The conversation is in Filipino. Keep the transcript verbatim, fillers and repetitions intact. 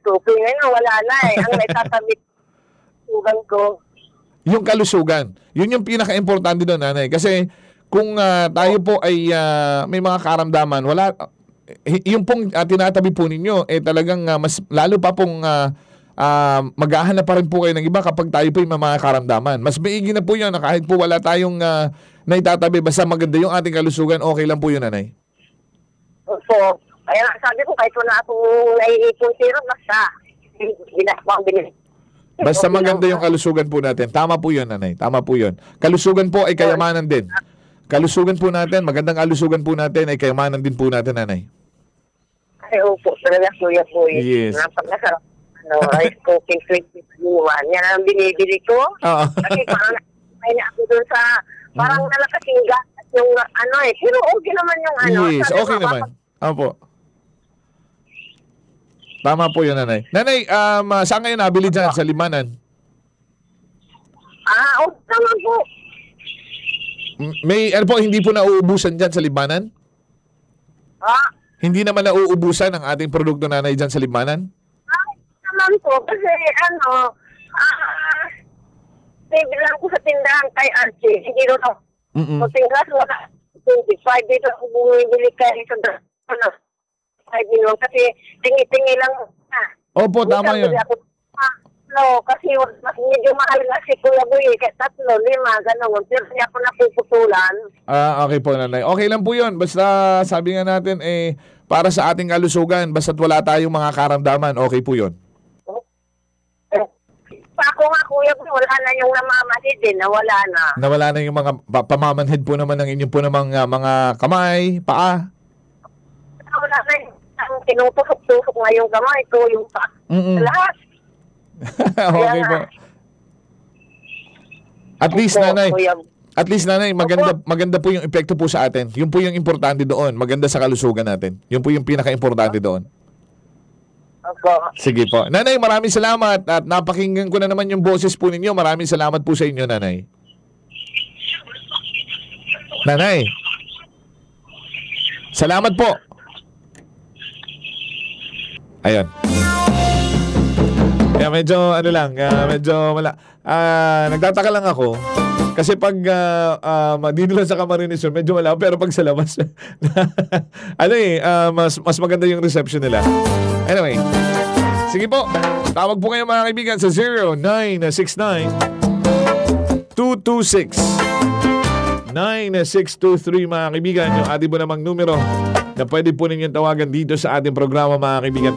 tutukoy. Ngayon, wala na eh. Ang naitatamit tugan ko. Yung kalusugan. Yun yung pinaka-importante doon, nanay. Kasi kung uh, tayo po ay uh, may mga karamdaman, wala, y- yung pong uh, tinatabi po ninyo, eh talagang uh, mas lalo pa pong uh, uh, maghahanap pa rin po kayo ng iba kapag tayo po yung mga karamdaman. Mas maigi na po yun na kahit po wala tayong uh, naitatabi, basta maganda yung ating kalusugan, okay lang po yun, nanay. So, kaya sabi ko, kahit wala akong naiipon zero, basta ginaspa ang binili. Basta maganda yung kalusugan po natin. Tama po yun, nanay. Tama po yun. Kalusugan po ay kayamanan din. Kalusugan po natin, magandang kalusugan po natin ay kayamanan din po natin, nanay. Ay, opo. Talaga, kuya po. Yes. Napakasarap. Ano, rice cooking, sweet one. Yan ang binibili ko. Oo. Kasi parang nakakay na ako doon sa, parang mm. nalakasingga at yung ano eh. Pero okay naman yung ano. Yes, sabi okay ko, naman. Opo. Tama po yun, nanay. Nanay, um, uh, saan kayo nabili dyan? Sa Limanan? Ah, okay naman po. M- May, ano po, hindi po nauubusan dyan sa Limanan? Ah, Hindi naman nauubusan ang ating produkto, nanay, dyan sa Limanan? ah, naman po. Kasi ano, ah, bibilang ko sa tindahan kay Archie. Hindi doon ako. Mm-mm. So, tinglas, wala. twenty-five dito ako bumibili kayo sa ano, five million. Kasi tingi-tingi lang. Ah. Opo, tama yun. Ako, ah, no, kasi mas medyo mahal na si Kuya Boy. Kaya tatlo, lima, gano'n. Pero hindi ako napuputulan. Ah, okay po, nanay. Okay lang po yun. Basta sabi nga natin, eh, para sa ating kalusugan, basta't wala tayong mga karamdaman, okay po yun. Pa ako nga, Kuya Boy, wala na yung namamanid din. Nawala na. Nawala na yung mga pa- pamamanhid po naman ng inyong po namang uh, mga kamay, paa. Wala na yung ang tinutusok-tusok nga yung gamay ko, yung pa. Mm-mm. Lahat. Okay po. At least, Opo, nanay, Kuya. at least, nanay, maganda, maganda po yung epekto po sa atin. Yun po yung importante doon. Maganda sa kalusugan natin. Yun po yung pinaka-importante doon. Opo. Sige po. Nanay, maraming salamat at napakinggan ko na naman yung boses po ninyo. Maraming salamat po sa inyo, nanay. Nanay. Salamat po. Ayun. Kaya medyo ano lang, uh, medyo mala. Uh, nagtataka lang ako kasi pag uh, uh, dito lang sa Camarines, medyo wala, pero pag sa labas ano eh, uh, mas mas maganda yung reception nila. Anyway, sige po. Tawag po kayo mga kaibigan sa zero nine six nine two two six nine six two three mga kaibigan, yung ating po namang numero na pwede po ninyong tawagan dito sa ating programa mga kaibigan.